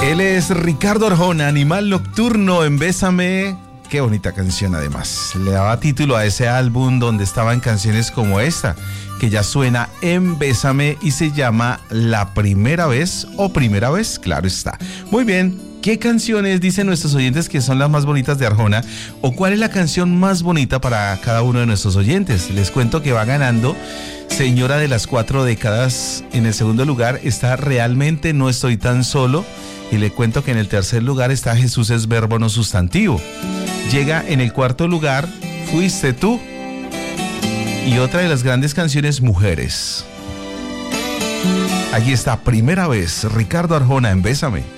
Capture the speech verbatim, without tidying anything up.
Él es Ricardo Arjona, Animal Nocturno en Bésame. Qué bonita canción además. Le daba título a ese álbum donde estaban canciones como esta, que ya suena en Bésame y se llama La Primera Vez o Primera Vez, claro está. Muy bien, ¿qué canciones dicen nuestros oyentes que son las más bonitas de Arjona? ¿O cuál es la canción más bonita para cada uno de nuestros oyentes? Les cuento que va ganando Señora de las Cuatro Décadas. En el segundo lugar está Realmente No Estoy Tan Solo. Y le cuento que en el tercer lugar está Jesús es Verbo No Sustantivo. Llega en el cuarto lugar Fuiste Tú. Y otra de las grandes canciones, Mujeres. Allí está Primera Vez, Ricardo Arjona en Bésame.